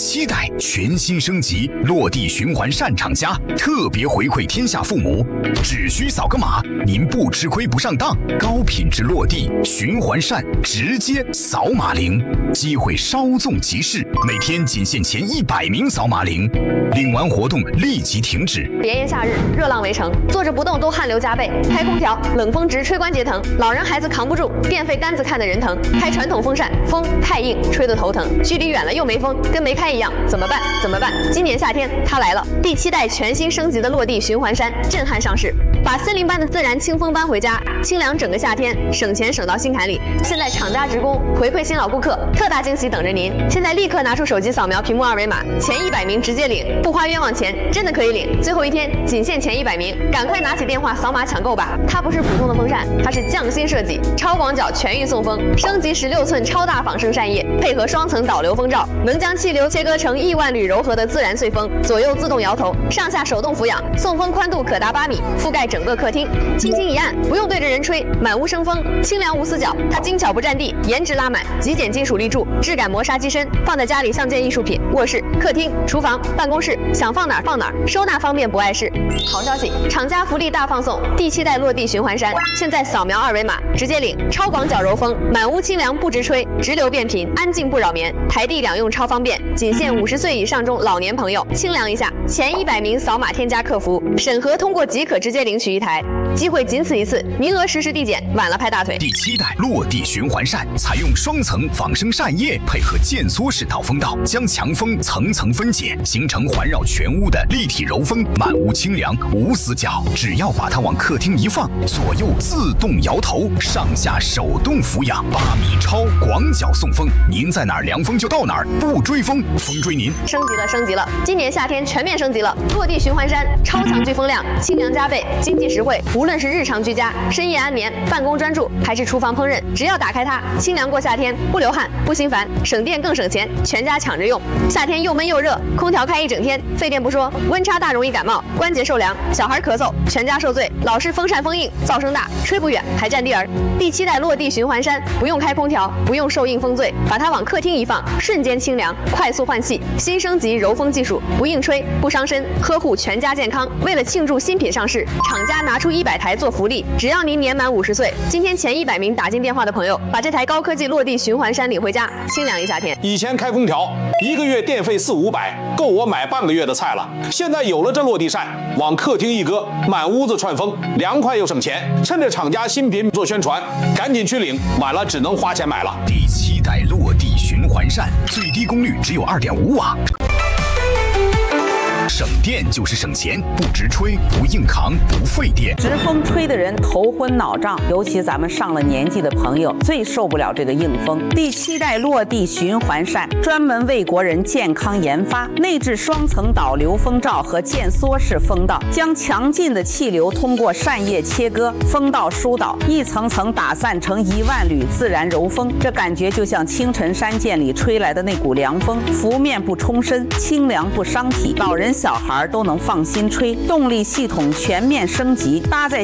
7代全新升级，落地循环扇厂家特别回馈天下父母，只需扫个码，您不吃亏不上当，高品质落地循环扇直接扫码领，机会稍纵即逝，每天仅限前100名扫码领，领完活动立即停止。 炎炎夏日，热浪围城，坐着不动都汗流浃背，开空调冷风直吹关节疼，老人孩子扛不住，电费单子看得人疼，开传统风扇风太硬，吹得头疼，距离远了又没风，跟没开一样，怎么办？怎么办？今年夏天它来了，第7代全新升级的落地循环扇震撼上市，把森林般的自然清风搬回家，清凉整个夏天，省钱省到心坎里。现在厂家职工回馈新老顾客，特大惊喜等着您！现在立刻拿出手机扫描屏幕2维码，前100名直接领，不花冤枉钱，真的可以领。最后一天仅限前100名，赶快拿起电话扫码抢购吧！它不是普通的风扇，它是匠心设计，超广角全域送风，升级16寸超大仿生扇叶，配合双层导流风罩，能将气流切割成亿万缕柔和的自然碎风，左右自动摇头，上下手动俯仰，送风宽度可达8米，覆盖整个客厅，轻轻一按，不用对着人吹，满屋生风，清凉无死角。它精巧不占地，颜值拉满，极简金属立柱，质感磨砂机身，放在家里像件艺术品。卧室、客厅、厨房、办公室，想放哪儿放哪儿，收纳方便不碍事。好消息，厂家福利大放送，第7代落地循环扇，现在扫描2维码直接领，超广角柔风，满屋清凉不直吹，直流变频，安静不扰眠，台地两用超方便，仅限50岁以上中老年朋友清凉一下，前100名扫码添加客服，审核通过即可直接领取一台。机会仅此一次，名额实时递减，晚了拍大腿。 第7代落地循环扇采用双层仿生扇叶，配合渐缩式导风道，将强风层层分解，形成环绕全屋的立体柔风，满屋清凉无死角。只要把它往客厅一放，左右自动摇头，上下手动俯仰，8米超广角送风，您在哪儿凉风就到哪儿，不追风，风追您。 升级了，升级了！今年夏天全面升级了，落地循环扇超强聚风量，清凉加倍，经济实惠。无论是日常居家、深夜安眠、办公专注，还是厨房烹饪，只要打开它，清凉过夏天，不流汗，不心烦，省电更省钱，全家抢着用。夏天又闷又热，空调开一整天，费电不说，温差大容易感冒，关节受凉，小孩咳嗽，全家受罪。老是风扇风硬，噪声大，吹不远，还占地儿。第7代落地循环扇不用开空调，不用受硬风醉，把它往客厅一放，瞬间清凉，快速换气，新升级柔风技术，不硬吹，不伤身，呵护全家健康。为了庆祝新品上市，厂家拿出100台做福利，只要您年满50岁，今天前100名打进电话的朋友，把这台高科技落地循环扇领回家，清凉一夏天。 以前开空调1个月电费400-500，够我买半个月的菜了。现在有了这落地扇，往客厅一搁，满屋子串风，凉快又省钱。趁着厂家新品做宣传，赶紧去领，晚了只能花钱买了。 第7代落地循环扇最低功率只有2.5瓦。省电就是省钱，不直吹，不硬扛，不费电。 直风吹的人头昏脑胀，尤其咱们上了年纪的朋友最受不了这个硬风。第7代落地循环扇专门为国人健康研发，内置双层导流风罩和渐缩式风道，将强劲的气流通过扇叶切割，风道疏导，一层层打散成1万缕自然柔风。这感觉就像清晨山涧里吹来的那股凉风，拂面不冲身，清凉不伤体，老人小孩都能放心吹。动力系统全面升级，搭载